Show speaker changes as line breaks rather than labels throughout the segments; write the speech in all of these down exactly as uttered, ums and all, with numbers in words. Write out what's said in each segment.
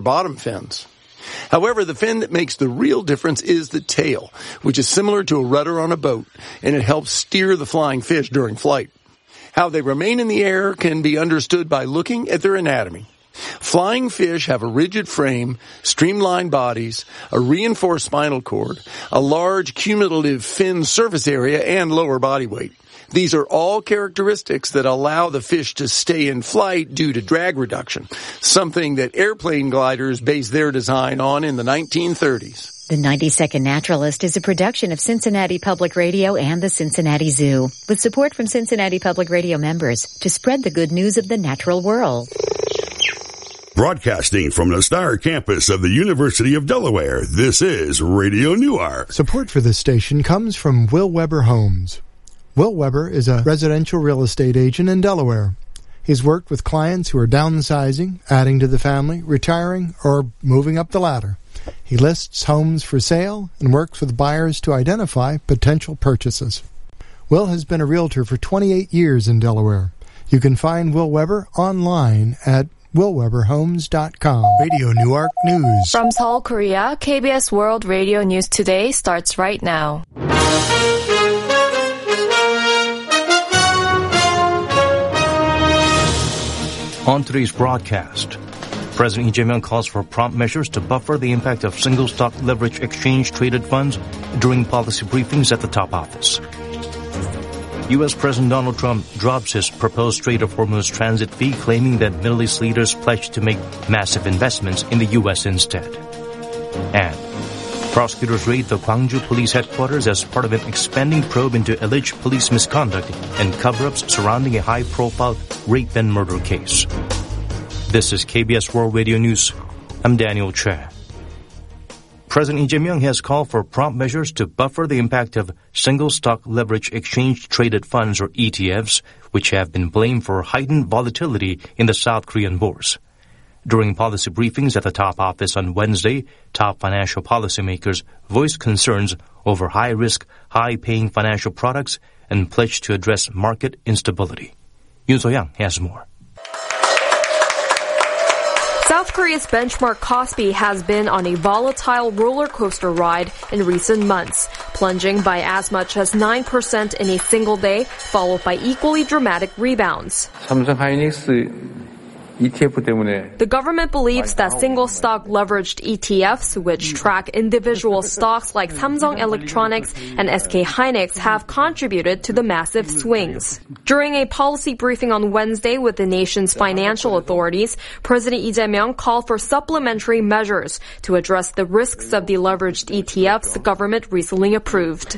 bottom fins. However, the fin that makes the real difference is the tail, which is similar to a rudder on a boat, and it helps steer the flying fish during flight. How they remain in the air can be understood by looking at their anatomy. Flying fish have a rigid frame, streamlined bodies, a reinforced spinal cord, a large cumulative fin surface area, and lower body weight. These are all characteristics that allow the fish to stay in flight due to drag reduction, something that airplane gliders based their design on in the nineteen thirties.
The ninety-second Naturalist is a production of Cincinnati Public Radio and the Cincinnati Zoo, with support from Cincinnati Public Radio members to spread the good news of the natural world.
Broadcasting from the Star Campus of the University of Delaware, this is Radio Newark.
Support for this station comes from Will Weber Homes. Will Weber is a residential real estate agent in Delaware. He's worked with clients who are downsizing, adding to the family, retiring, or moving up the ladder. He lists homes for sale and works with buyers to identify potential purchases. Will has been a realtor for twenty-eight years in Delaware. You can find Will Weber online at will weber homes dot com. Radio Newark News.
From Seoul, Korea, K B S World Radio News Today starts right now.
On today's broadcast, President Lee Jae-myung calls for prompt measures to buffer the impact of single-stock leverage exchange-traded funds during policy briefings at the top office. U S. President Donald Trump drops his proposed Strait of Hormuz transit fee, claiming that Middle East leaders pledged to make massive investments in the U S instead. And prosecutors raid the Gwangju police headquarters as part of an expanding probe into alleged police misconduct and cover-ups surrounding a high-profile rape and murder case. This is K B S World Radio News. I'm Daniel Che. President Lee Jae-myung has called for prompt measures to buffer the impact of single-stock leverage exchange-traded funds, or E T Fs, which have been blamed for heightened volatility in the South Korean bourse. During policy briefings at the top office on Wednesday, top financial policymakers voiced concerns over high-risk, high-paying financial products and pledged to address market instability. Yoon So-young has more.
South Korea's benchmark Kospi has been on a volatile roller coaster ride in recent months, plunging by as much as nine percent in a single day, followed by equally dramatic rebounds.
삼성 하이닉스 E T F 때문에
The government believes that single-stock leveraged E T Fs, which track individual stocks like Samsung Electronics and S K Hynix, have contributed to the massive swings. During a policy briefing on Wednesday with the nation's financial authorities, President Lee Jae-myung called for supplementary measures to address the risks of the leveraged E T Fs the government recently approved.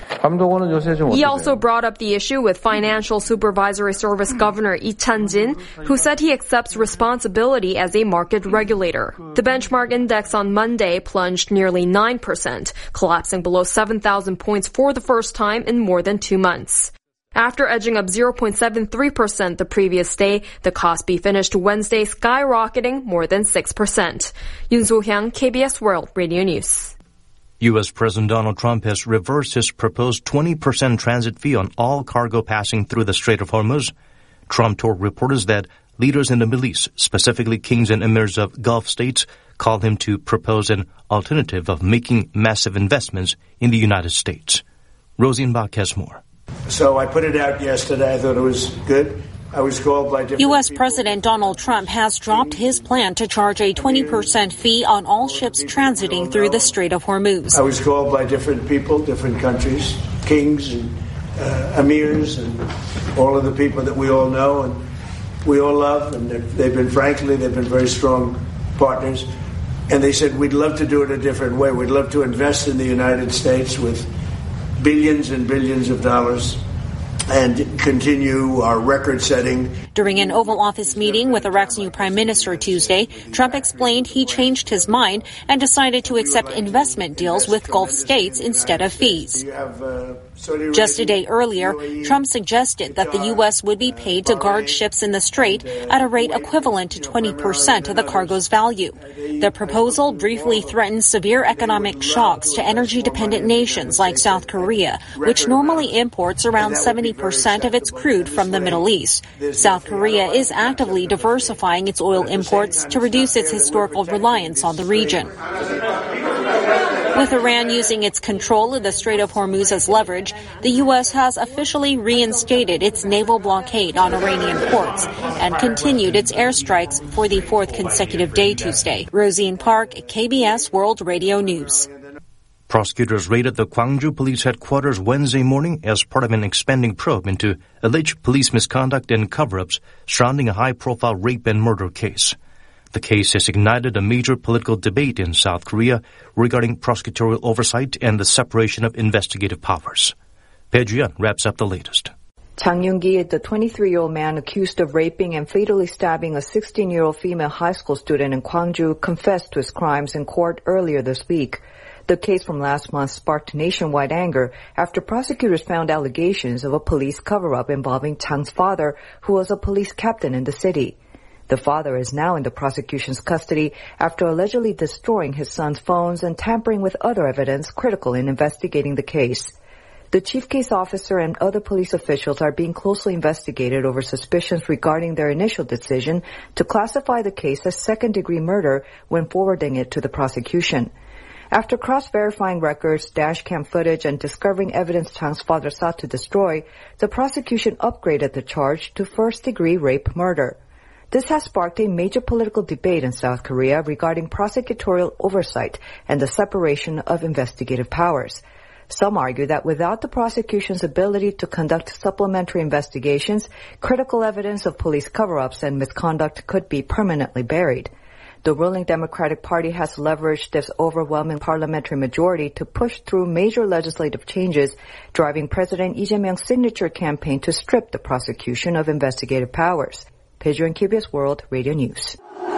He also brought up the issue with Financial Supervisory Service Governor Lee Chan-jin, who said he accepts responsibility responsibility as a market regulator. The benchmark index on Monday plunged nearly nine percent, collapsing below seven thousand points for the first time in more than two months. After edging up zero point seven three percent the previous day, the Kospi finished Wednesday skyrocketing more than six percent. Yoon So-hyang, K B S World Radio News.
U S. President Donald Trump has reversed his proposed twenty percent transit fee on all cargo passing through the Strait of Hormuz. Trump told reporters that leaders in the Middle East, specifically kings and emirs of Gulf states, called him to propose an alternative of making massive investments in the United States. Rosenbach has more.
So I put it out yesterday. I thought it was good. I was called by different
U S. President Donald Trump has dropped his plan to charge a twenty percent fee on all ships transiting through the Strait of Hormuz.
I was called by different people, different countries, kings and uh, emirs and all of the people that we all know and we all love, and they've been, frankly, they've been very strong partners. And they said, we'd love to do it a different way. We'd love to invest in the United States with billions and billions of dollars and continue our record-setting.
During an Oval Office meeting with Iraq's new prime minister Tuesday, Trump explained he changed his mind and decided to accept investment deals with Gulf states instead of fees. Just a day earlier, Trump suggested that the U S would be paid to guard ships in the strait at a rate equivalent to twenty percent of the cargo's value. The proposal briefly threatened severe economic shocks to energy-dependent nations like South Korea, which normally imports around seventy percent of its crude from the Middle East. South South Korea is actively diversifying its oil imports to reduce its historical reliance on the region. With Iran using its control of the Strait of Hormuz as leverage, the U S has officially reinstated its naval blockade on Iranian ports and continued its airstrikes for the fourth consecutive day Tuesday. Rosine Park, K B S World Radio News.
Prosecutors raided the Gwangju police headquarters Wednesday morning as part of an expanding probe into alleged police misconduct and cover-ups surrounding a high-profile rape and murder case. The case has ignited a major political debate in South Korea regarding prosecutorial oversight and the separation of investigative powers. Bae Ju-yeon wraps up the latest.
Chang Yoon-gi, the twenty-three-year-old man accused of raping and fatally stabbing a sixteen-year-old female high school student in Gwangju, confessed to his crimes in court earlier this week. The case from last month sparked nationwide anger after prosecutors found allegations of a police cover-up involving Chang's father, who was a police captain in the city. The father is now in the prosecution's custody after allegedly destroying his son's phones and tampering with other evidence critical in investigating the case. The chief case officer and other police officials are being closely investigated over suspicions regarding their initial decision to classify the case as second-degree murder when forwarding it to the prosecution. After cross-verifying records, dash cam footage, and discovering evidence Chang's father sought to destroy, the prosecution upgraded the charge to first-degree rape murder. This has sparked a major political debate in South Korea regarding prosecutorial oversight and the separation of investigative powers. Some argue that without the prosecution's ability to conduct supplementary investigations, critical evidence of police cover-ups and misconduct could be permanently buried. The ruling Democratic Party has leveraged its overwhelming parliamentary majority to push through major legislative changes, driving President Lee Jae-myung's signature campaign to strip the prosecution of investigative powers. Bae Ju-yeon, K B S World Radio News.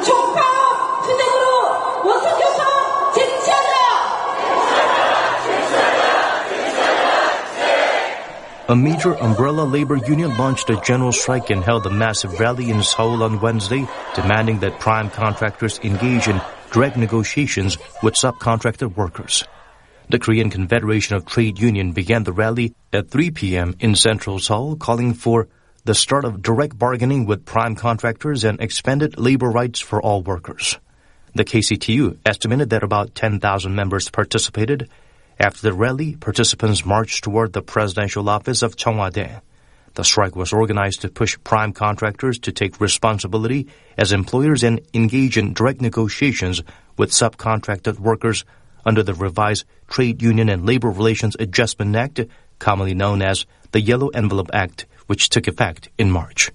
A major umbrella labor union launched a general strike and held a massive rally in Seoul on Wednesday, demanding that prime contractors engage in direct negotiations with subcontracted workers. The Korean Confederation of Trade Union began the rally at three p.m. in central Seoul, calling for the start of direct bargaining with prime contractors and expanded labor rights for all workers. The K C T U estimated that about ten thousand members participated. After the rally, participants marched toward the presidential office of Cheongwade. The strike was organized to push prime contractors to take responsibility as employers and engage in direct negotiations with subcontracted workers under the revised Trade Union and Labor Relations Adjustment Act, commonly known as the Yellow Envelope Act, which took effect in March.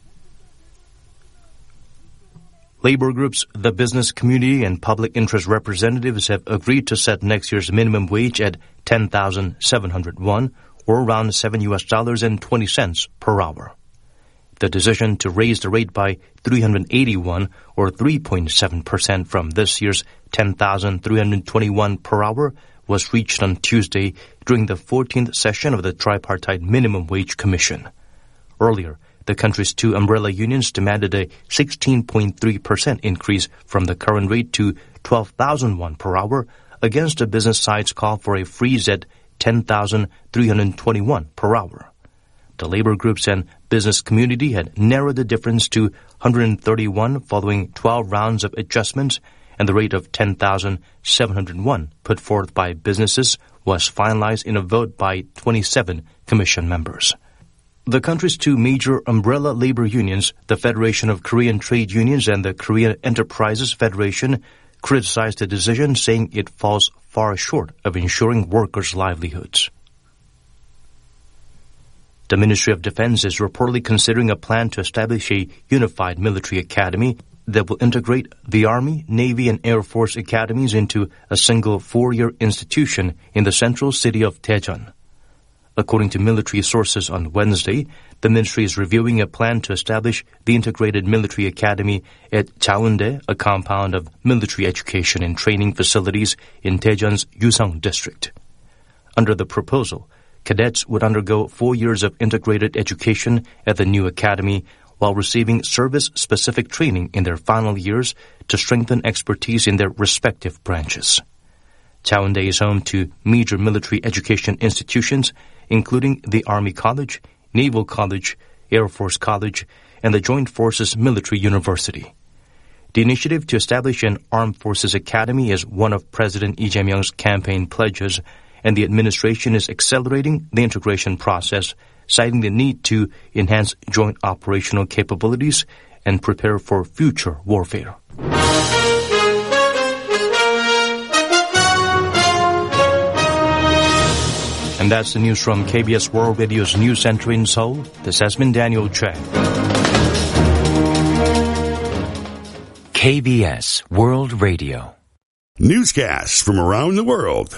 Labor groups, the business community, and public interest representatives have agreed to set next year's minimum wage at ten thousand seven hundred won, or around seven U S dollars and twenty cents per hour. The decision to raise the rate by three hundred eighty-one, or three point seven percent from this year's ten thousand three hundred twenty-one per hour was reached on Tuesday during the fourteenth session of the Tripartite Minimum Wage Commission. Earlier, the country's two umbrella unions demanded a sixteen point three percent increase from the current rate to twelve thousand won per hour against the business side's call for a freeze at ten thousand three hundred twenty-one per hour. The labor groups and business community had narrowed the difference to one hundred thirty-one following twelve rounds of adjustments, and the rate of ten thousand seven hundred won put forth by businesses was finalized in a vote by twenty-seven commission members. The country's two major umbrella labor unions, the Federation of Korean Trade Unions and the Korea Enterprises Federation, criticized the decision, saying it falls far short of ensuring workers' livelihoods. The Ministry of Defense is reportedly considering a plan to establish a unified military academy that will integrate the Army, Navy, and Air Force academies into a single four-year institution in the central city of Daejeon. According to military sources on Wednesday, the ministry is reviewing a plan to establish the Integrated Military Academy at Jaeundae, a compound of military education and training facilities in Daejeon's Yuseong district. Under the proposal, cadets would undergo four years of integrated education at the new academy while receiving service-specific training in their final years to strengthen expertise in their respective branches. Jaeundae is home to major military education institutions, including the Army College, Naval College, Air Force College, and the Joint Forces Military University. The initiative to establish an Armed Forces Academy is one of President Lee Jae-myung's campaign pledges, and the administration is accelerating the integration process, citing the need to enhance joint operational capabilities and prepare for future warfare. And that's the news from K B S World Radio's News Center in Seoul. This has been Daniel Chang.
K B S World Radio.
Newscasts from around the world.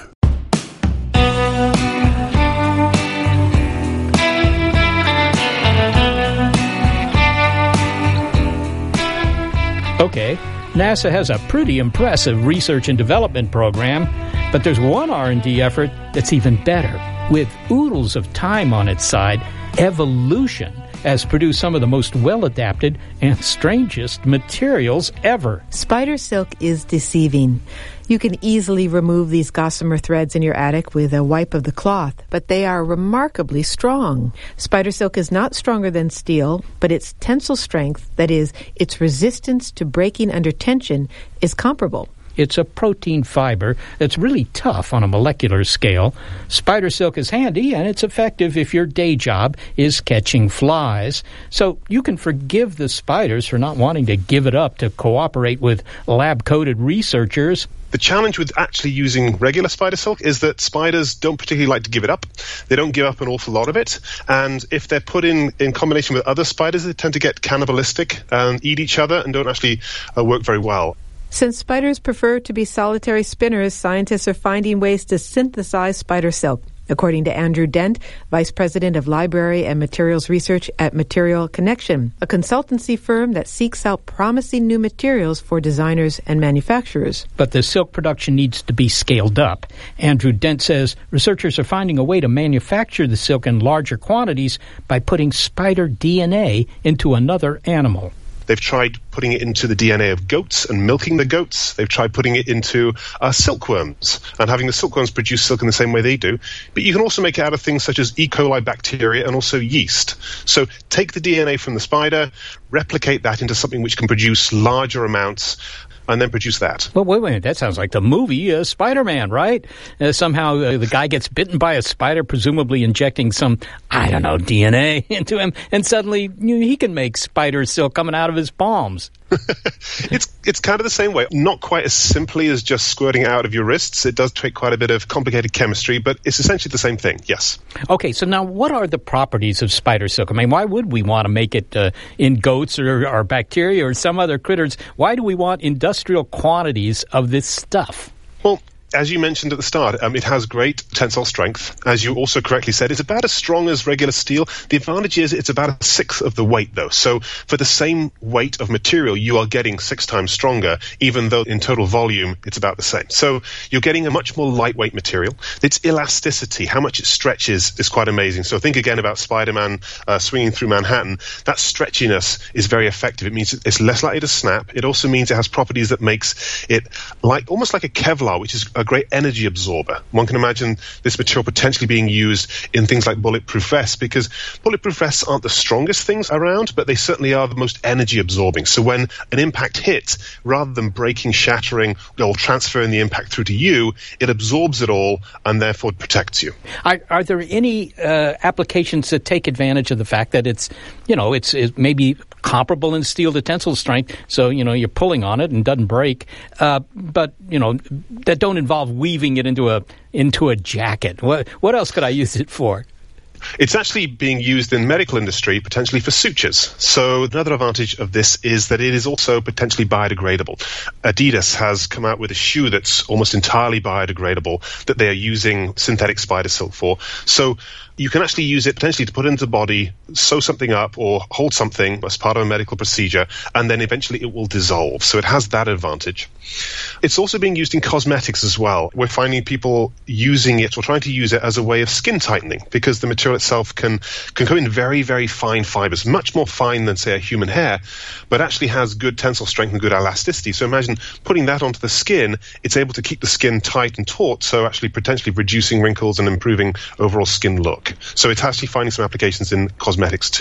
Okay, NASA has a pretty impressive research and development program, but there's one R and D effort that's even better. With oodles of time on its side, evolution has produced some of the most well-adapted and strangest materials ever.
Spider silk is deceiving. You can easily remove these gossamer threads in your attic with a wipe of the cloth, but they are remarkably strong. Spider silk is not stronger than steel, but its tensile strength, that is, its resistance to breaking under tension, is comparable.
It's a protein fiber that's really tough on a molecular scale. Spider silk is handy, and it's effective if your day job is catching flies. So you can forgive the spiders for not wanting to give it up to cooperate with lab-coated researchers.
The challenge with actually using regular spider silk is that spiders don't particularly like to give it up. They don't give up an awful lot of it. And if they're put in, in combination with other spiders, they tend to get cannibalistic and eat each other and don't actually uh, work very well.
Since spiders prefer to be solitary spinners, scientists are finding ways to synthesize spider silk. According to Andrew Dent, Vice President of Library and Materials Research at Material Connection, a consultancy firm that seeks out promising new materials for designers and manufacturers.
But the silk production needs to be scaled up. Andrew Dent says researchers are finding a way to manufacture the silk in larger quantities by putting spider D N A into another animal.
They've tried putting it into the D N A of goats and milking the goats. They've tried putting it into uh, silkworms and having the silkworms produce silk in the same way they do. But you can also make it out of things such as E. coli bacteria and also yeast. So take the D N A from the spider, replicate that into something which can produce larger amounts, and then produce that.
Well, wait a minute. That sounds like the movie uh, Spider-Man, right? Uh, somehow uh, the guy gets bitten by a spider, presumably injecting some, I don't know, D N A into him, and suddenly you know, he can make spider silk coming out of his palms.
it's it's kind of the same way. Not quite as simply as just squirting it out of your wrists. It does take quite a bit of complicated chemistry, but it's essentially the same thing, yes.
Okay, so now what are the properties of spider silk? I mean, why would we want to make it uh, in goats or, or bacteria or some other critters? Why do we want industrial quantities of this stuff?
Well, as you mentioned at the start, um, it has great tensile strength. As you also correctly said, it's about as strong as regular steel. The advantage is it's about a sixth of the weight, though. So for the same weight of material, you are getting six times stronger, even though in total volume, it's about the same. So you're getting a much more lightweight material. Its elasticity, how much it stretches, is quite amazing. So think again about Spider-Man uh, swinging through Manhattan. That stretchiness is very effective. It means it's less likely to snap. It also means it has properties that makes it like almost like a Kevlar, which is a great energy absorber. One can imagine this material potentially being used in things like bulletproof vests, because bulletproof vests aren't the strongest things around, but they certainly are the most energy absorbing. So when an impact hits, rather than breaking, shattering, or transferring the impact through to you, it absorbs it all and therefore protects you.
Are, are there any uh, applications that take advantage of the fact that it's, you know, it's, it's maybe comparable in steel to tensile strength, so, you know, you're pulling on it and doesn't break, uh, but, you know, that don't involve weaving it into a into a jacket? What what else could I use it for?
It's actually being used in the medical industry, potentially for sutures. So another advantage of this is that it is also potentially biodegradable. Adidas has come out with a shoe that's almost entirely biodegradable that they are using synthetic spider silk for. So you can actually use it potentially to put into the body, sew something up or hold something as part of a medical procedure, and then eventually it will dissolve. So it has that advantage. It's also being used in cosmetics as well. We're finding people using it or trying to use it as a way of skin tightening, because the material itself can, can come in very, very fine fibers, much more fine than, say, a human hair, but actually has good tensile strength and good elasticity. So imagine putting that onto the skin, it's able to keep the skin tight and taut, so actually potentially reducing wrinkles and improving overall skin look. So it's actually finding some applications in cosmetics too.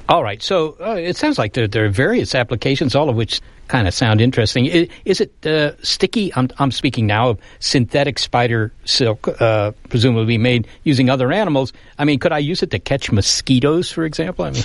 All right. So uh, it sounds like there, there are various applications, all of which kind of sound interesting. Is, is it uh, sticky? I'm, I'm speaking now of synthetic spider silk, uh, presumably made using other animals. I mean, could I use it to catch mosquitoes, for example? I mean,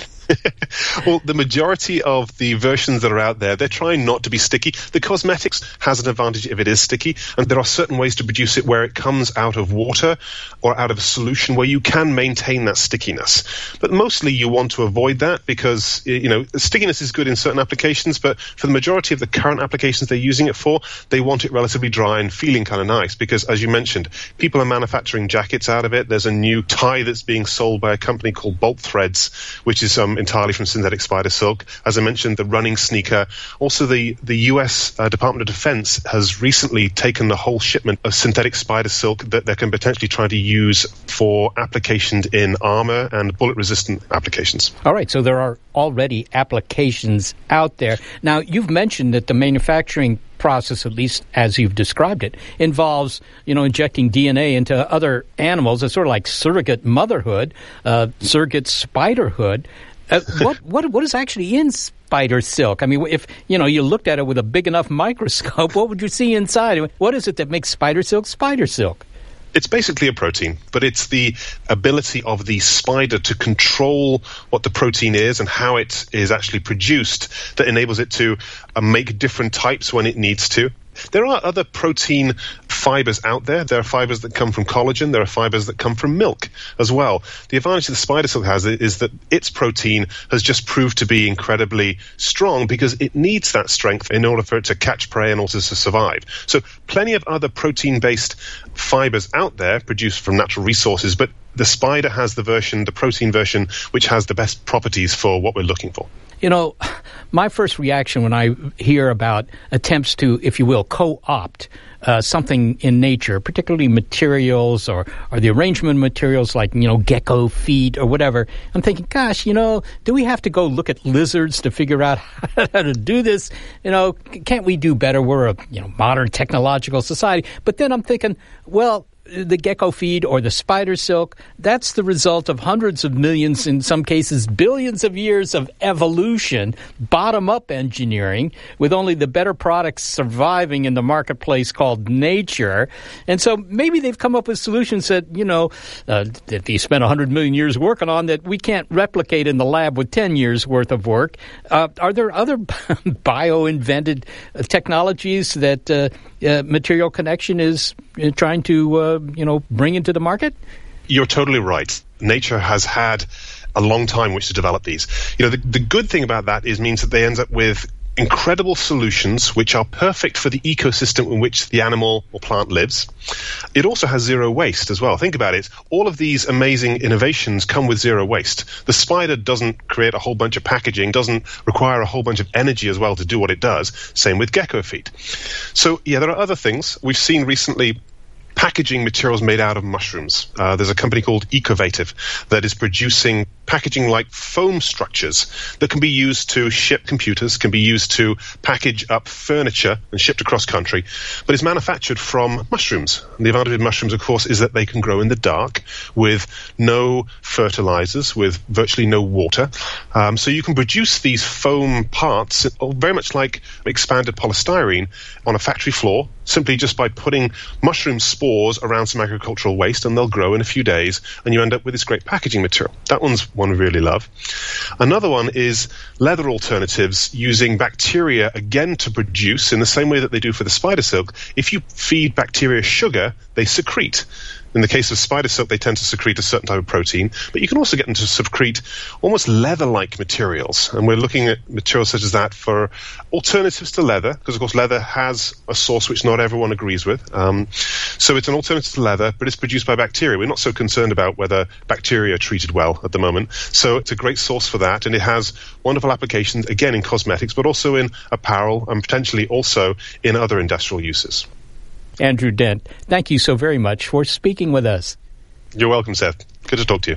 well, the majority of the versions that are out there, they're trying not to be sticky. The cosmetics has an advantage if it is sticky, and there are certain ways to produce it where it comes out of water or out of a solution where you can maintain that stickiness. But mostly you want to avoid that because, you know, stickiness is good in certain applications, but for the majority of the current applications they're using it for, they want it relatively dry and feeling kind of nice because, as you mentioned, people are manufacturing jackets out of it. There's a new tie that's being sold by a company called Bolt Threads, which is um, entirely from synthetic spider silk. As I mentioned, the running sneaker. Also, the, the U S uh, Department of Defense has recently taken the whole shipment of synthetic spider silk that they can potentially try to use for applications in armor and bullet-resistant applications.
All right, so there are already applications out there. Now, you've mentioned that the manufacturing process, at least as you've described it, involves, you know, injecting D N A into other animals. It's sort of like surrogate motherhood, uh, surrogate spiderhood. Uh, what what what is actually in spider silk? I mean, if you know you looked at it with a big enough microscope, what would you see inside? What is it that makes spider silk spider silk?
It's basically a protein, but it's the ability of the spider to control what the protein is and how it is actually produced that enables it to uh, make different types when it needs to. There are other protein fibers out there. There are fibers that come from collagen. There are fibers that come from milk as well. The advantage that the spider silk has is that its protein has just proved to be incredibly strong because it needs that strength in order for it to catch prey and also to survive. So plenty of other protein-based fibers out there produced from natural resources, but the spider has the version, the protein version, which has the best properties for what we're looking for.
You know, my first reaction when I hear about attempts to, if you will, co-opt uh, something in nature, particularly materials or, or the arrangement of materials like, you know, gecko feet or whatever, I'm thinking, gosh, you know, do we have to go look at lizards to figure out how to do this? You know, can't we do better? We're a, you know, modern technological society. But then I'm thinking, well, the gecko feed or the spider silk, that's the result of hundreds of millions, in some cases billions of years of evolution, bottom-up engineering, with only the better products surviving in the marketplace called nature. And so maybe they've come up with solutions that, you know, uh, that they spent one hundred million years working on that we can't replicate in the lab with ten years worth of work. Uh, are there other bio-invented technologies that uh, uh, Material Connection is uh, trying to uh, you know, bring into the market?
You're totally right. Nature has had a long time which to develop these. You know, the, the good thing about that is means that they end up with incredible solutions which are perfect for the ecosystem in which the animal or plant lives. It also has zero waste as well. Think about it. All of these amazing innovations come with zero waste. The spider doesn't create a whole bunch of packaging, doesn't require a whole bunch of energy as well to do what it does. Same with gecko feet. So, yeah, there are other things. We've seen recently packaging materials made out of mushrooms. Uh, there's a company called Ecovative that is producing packaging like foam structures that can be used to ship computers, can be used to package up furniture and shipped across country, but is manufactured from mushrooms. And the advantage of mushrooms, of course, is that they can grow in the dark with no fertilizers, with virtually no water. Um, so you can produce these foam parts very much like expanded polystyrene on a factory floor, simply just by putting mushroom spores around some agricultural waste, and they'll grow in a few days, and you end up with this great packaging material. That one's one we really love. Another one is leather alternatives using bacteria, again, to produce in the same way that they do for the spider silk. If you feed bacteria sugar, they secrete. In the case of spider silk, they tend to secrete a certain type of protein, but you can also get them to secrete almost leather-like materials. And we're looking at materials such as that for alternatives to leather, because, of course, leather has a source which not everyone agrees with. Um, so it's an alternative to leather, but it's produced by bacteria. We're not so concerned about whether bacteria are treated well at the moment. So it's a great source for that, and it has wonderful applications, again, in cosmetics, but also in apparel and potentially also in other industrial uses.
Andrew Dent, thank you so very much for speaking with us.
You're welcome, Seth. Good to talk to you.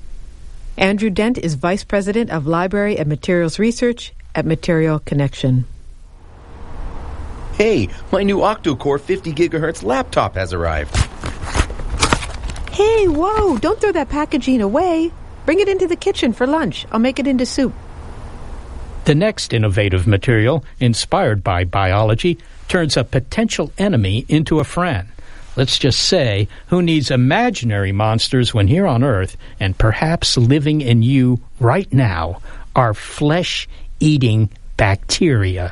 Andrew Dent is Vice President of Library and Materials Research at Material Connection.
Hey, my new octa-core fifty gigahertz laptop has arrived.
Hey, whoa, don't throw that packaging away. Bring it into the kitchen for lunch. I'll make it into soup.
The next innovative material, inspired by biology, turns a potential enemy into a friend. Let's just say, who needs imaginary monsters when here on Earth, and perhaps living in you right now, are flesh-eating bacteria?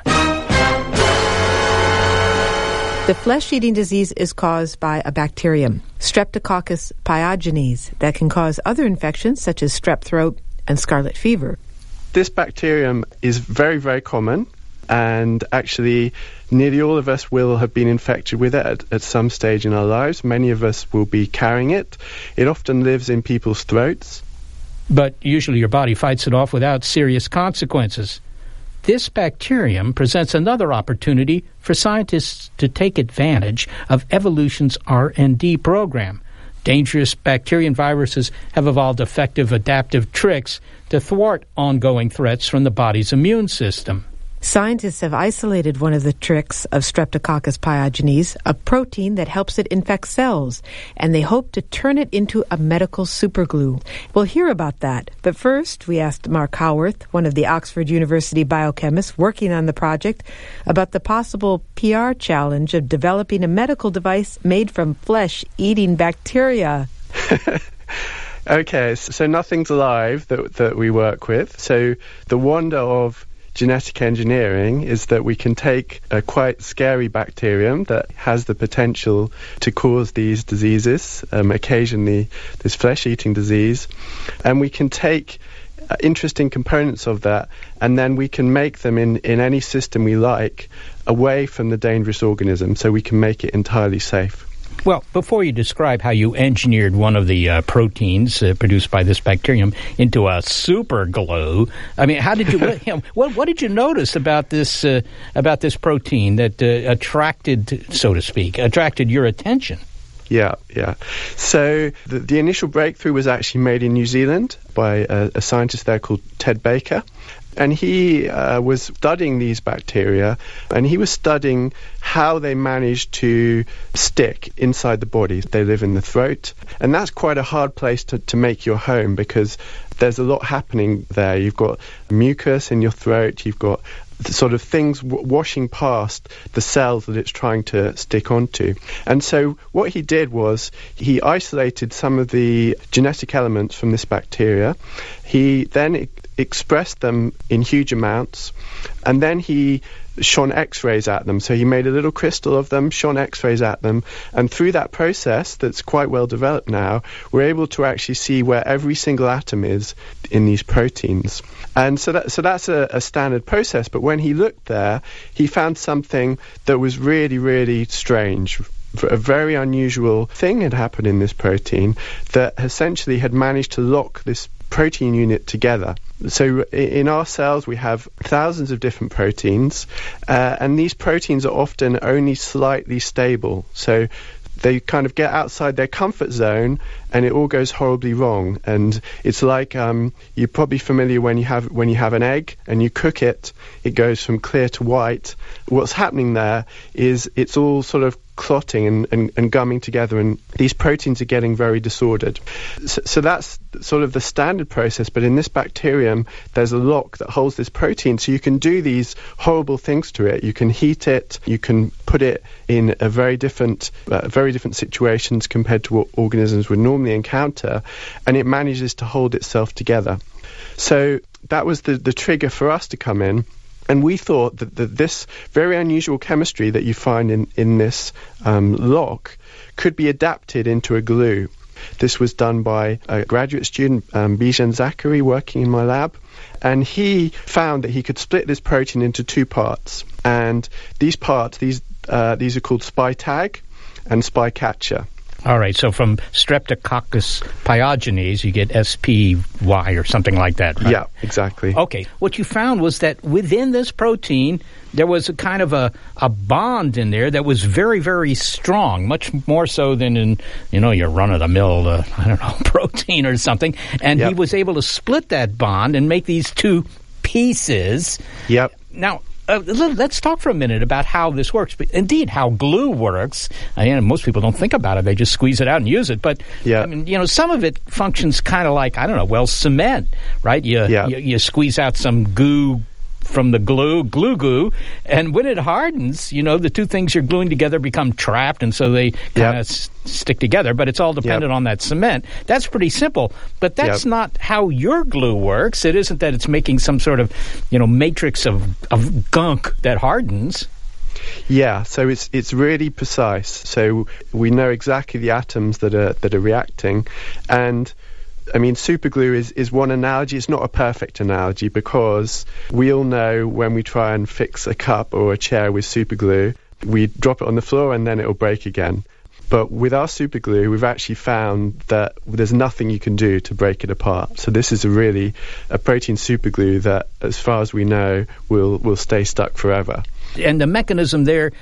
The flesh-eating disease is caused by a bacterium, Streptococcus pyogenes, that can cause other infections such as strep throat and scarlet fever.
This bacterium is very, very common, and actually nearly all of us will have been infected with it at, at some stage in our lives. Many of us will be carrying it. It often lives in people's throats.
But usually your body fights it off without serious consequences. This bacterium presents another opportunity for scientists to take advantage of evolution's R and D program. Dangerous bacteria and viruses have evolved effective adaptive tricks to thwart ongoing threats from the body's immune system.
Scientists have isolated one of the tricks of Streptococcus pyogenes, a protein that helps it infect cells, and they hope to turn it into a medical superglue. We'll hear about that. But first, we asked Mark Howarth, one of the Oxford University biochemists working on the project, about the possible P R challenge of developing a medical device made from flesh-eating bacteria.
Okay, so nothing's alive that, that we work with. So the wonder of genetic engineering is that we can take a quite scary bacterium that has the potential to cause these diseases, um, occasionally this flesh-eating disease, and we can take uh, interesting components of that, and then we can make them in, in any system we like away from the dangerous organism, so we can make it entirely safe.
Well, before you describe how you engineered one of the uh, proteins uh, produced by this bacterium into a super glue, I mean, how did you? what, you know, what, what did you notice about this uh, about this protein that uh, attracted, so to speak, attracted your attention?
Yeah, yeah. So the, the initial breakthrough was actually made in New Zealand by a, a scientist there called Ted Baker. And he uh, was studying these bacteria, and he was studying how they manage to stick inside the body. They live in the throat, and that's quite a hard place to, to make your home because there's a lot happening there. You've got mucus in your throat, you've got the sort of things w- washing past the cells that it's trying to stick onto. And so what he did was he isolated some of the genetic elements from this bacteria. He then e- expressed them in huge amounts, and then he shone X-rays at them. So he made a little crystal of them, shone X-rays at them, and through that process that's quite well developed now, we're able to actually see where every single atom is in these proteins. And so that so that's a, a standard process, but when he looked there, he found something that was really, really strange. A very unusual thing had happened in this protein that essentially had managed to lock this protein unit together. So in our cells we have thousands of different proteins, uh, and these proteins are often only slightly stable. So they kind of get outside their comfort zone and it all goes horribly wrong. And it's like um, you're probably familiar when you have when you have an egg and you cook it, it goes from clear to white. What's happening there is it's all sort of clotting and, and, and gumming together, and these proteins are getting very disordered. So, so that's sort of the standard process, but in this bacterium there's a lock that holds this protein, so you can do these horrible things to it. You can heat it, you can put it in a very different uh, very different situations compared to what organisms would normally encounter, and it manages to hold itself together. So that was the, the trigger for us to come in. And we thought that, that this very unusual chemistry that you find in, in this um, lock could be adapted into a glue. This was done by a graduate student, um, Bijan Zachary, working in my lab. And he found that he could split this protein into two parts. And these parts, these uh, these are called SpyTag and SpyCatcher.
All right, so from Streptococcus pyogenes, you get S P Y or something like that, right?
Yeah, exactly.
Okay, what you found was that within this protein, there was a kind of a, a bond in there that was very, very strong, much more so than in, you know, your run-of-the-mill, uh, I don't know, protein or something. And yep. He was able to split that bond and make these two pieces.
Yep.
Now, uh, let's talk for a minute about how this works. But indeed, how glue works. I mean, most people don't think about it; they just squeeze it out and use it. But yeah. I mean, you know, some of it functions kind of like I don't know, well, cement, right? You, yeah. you you squeeze out some goo from the glue, glue goo, and when it hardens, you know, the two things you're gluing together become trapped, and so they kind of yep. s- stick together, but it's all dependent yep. on that cement. That's pretty simple, but that's yep. not how your glue works. It isn't that it's making some sort of, you know, matrix of, of gunk that hardens.
Yeah, so it's it's really precise. So we know exactly the atoms that are that are reacting, and I mean, superglue is, is one analogy. It's not a perfect analogy because we all know when we try and fix a cup or a chair with superglue, we drop it on the floor and then it'll break again. But with our superglue, we've actually found that there's nothing you can do to break it apart. So this is a really a protein superglue that, as far as we know, will will stay stuck forever.
And the mechanism there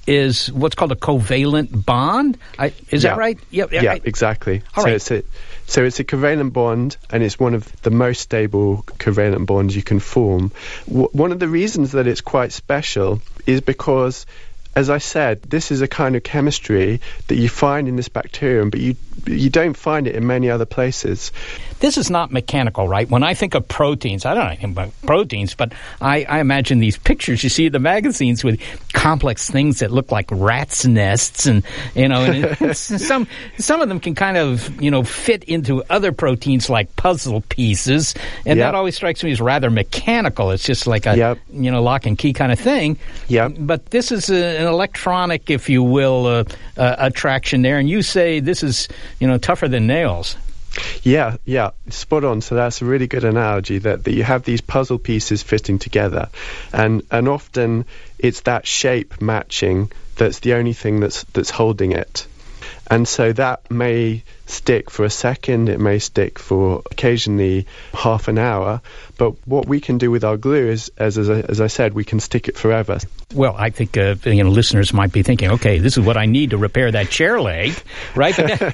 is what's called a covalent bond. I, is
yeah.
that right?
Yeah, yeah I, exactly.
All
so
right.
It's a, so it's a covalent bond, and it's one of the most stable covalent bonds you can form. W- one of the reasons that it's quite special is because, as I said, this is a kind of chemistry that you find in this bacterium, but you you don't find it in many other places.
This is not mechanical, right? When I think of proteins, I don't know anything about proteins, but I, I imagine these pictures you see in the magazines with complex things that look like rats' nests, and you know, and some some of them can kind of you know fit into other proteins like puzzle pieces, and yep. that always strikes me as rather mechanical. It's just like a yep. you know lock and key kind of thing.
Yep.
But this is a, an electronic, if you will, uh, uh, attraction there, and you say this is you know tougher than nails.
Yeah, yeah, spot on. So that's a really good analogy, that, that you have these puzzle pieces fitting together, and and often it's that shape matching that's the only thing that's that's holding it. And so that may stick for a second, it may stick for occasionally half an hour, but what we can do with our glue is, as as I, as I said, we can stick it forever.
Well, I think uh, you know listeners might be thinking, okay, this is what I need to repair that chair leg, right? Because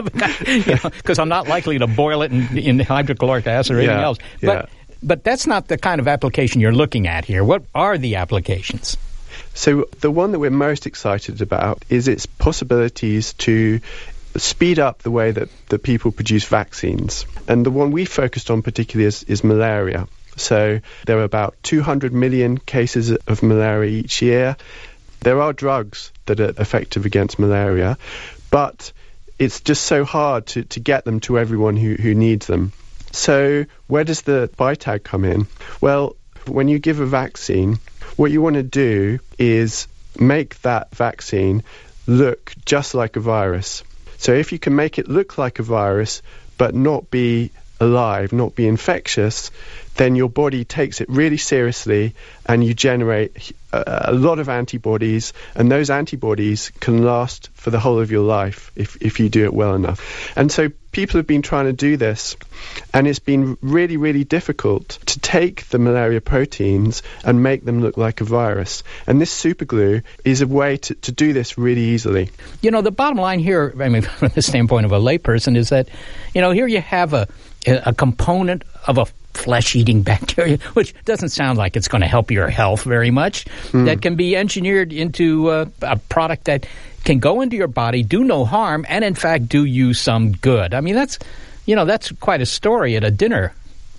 you know, I'm not likely to boil it in, in hydrochloric acid or anything
yeah,
else. But
yeah.
but that's not the kind of application you're looking at here. What are the applications?
So the one that we're most excited about is its possibilities to speed up the way that, that people produce vaccines. And the one we focused on particularly is, is malaria. So there are about two hundred million cases of malaria each year. There are drugs that are effective against malaria, but it's just so hard to, to get them to everyone who, who needs them. So where does the BiTag come in? Well, when you give a vaccine, what you want to do is make that vaccine look just like a virus. So if you can make it look like a virus but not be alive, not be infectious, then your body takes it really seriously and you generate a, a lot of antibodies, and those antibodies can last for the whole of your life if, if you do it well enough. And so people have been trying to do this, and it's been really, really difficult to take the malaria proteins and make them look like a virus. And this superglue is a way to, to do this really easily.
You know, the bottom line here, I mean, from the standpoint of a layperson, is that, you know, here you have a a component of a flesh-eating bacteria, which doesn't sound like it's going to help your health very much, mm. that can be engineered into uh, a product that can go into your body, do no harm, and in fact do you some good. I mean, that's, you know, that's quite a story at a dinner.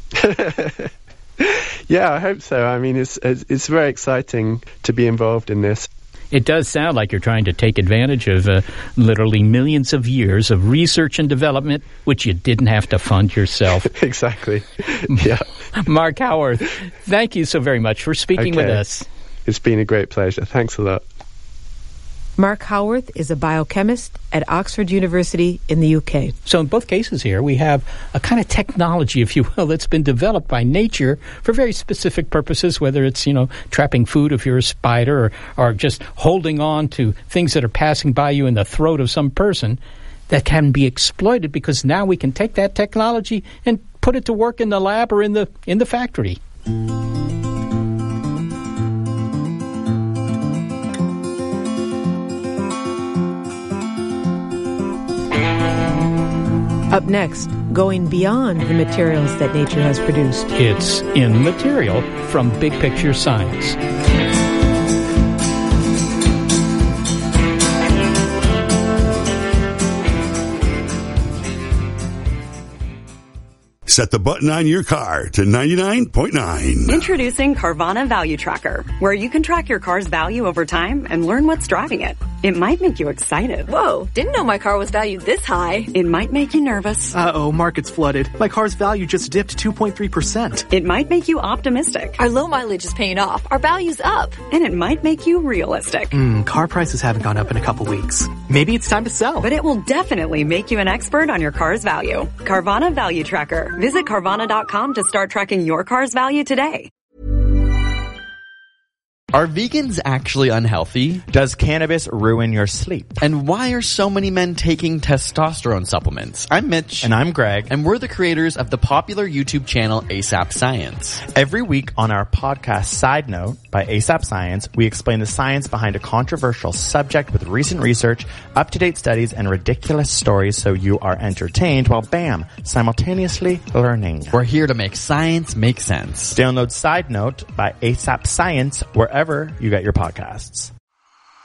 Yeah, I hope so. I mean, it's, it's it's very exciting to be involved in this.
It does sound like you're trying to take advantage of uh, literally millions of years of research and development, which you didn't have to fund yourself.
Exactly. Yeah.
Mark Howarth, thank you so very much for speaking
okay.
with us.
It's been a great pleasure. Thanks a lot.
Mark Howarth is a biochemist at Oxford University in the U K.
So in both cases here, we have a kind of technology, if you will, that's been developed by nature for very specific purposes, whether it's, you know, trapping food if you're a spider, or, or just holding on to things that are passing by you in the throat of some person, that can be exploited because now we can take that technology and put it to work in the lab or in the in the factory.
Up next, going beyond the materials that nature has produced.
It's In Material from Big Picture Science.
Set the button on your car to ninety-nine point nine.
Introducing Carvana Value Tracker, where you can track your car's value over time and learn what's driving it. It might make you excited.
Whoa, didn't know my car was valued this high.
It might make you nervous.
Uh-oh, market's flooded. My car's value just dipped two point three percent.
It might make you optimistic.
Our low mileage is paying off. Our value's up.
And it might make you realistic.
Hmm, car prices haven't gone up in a couple weeks. Maybe it's time to sell.
But it will definitely make you an expert on your car's value. Carvana Value Tracker. Visit Carvana dot com to start tracking your car's value today.
Are vegans actually unhealthy?
Does cannabis ruin your sleep?
And why are so many men taking testosterone supplements? I'm Mitch.
And I'm Greg.
And we're the creators of the popular YouTube channel ASAP Science.
Every week on our podcast Side Note by ASAP Science, we explain the science behind a controversial subject with recent research, up-to-date studies, and ridiculous stories so you are entertained while, bam, simultaneously learning.
We're here to make science make sense.
Download Side Note by ASAP Science wherever you get your podcasts.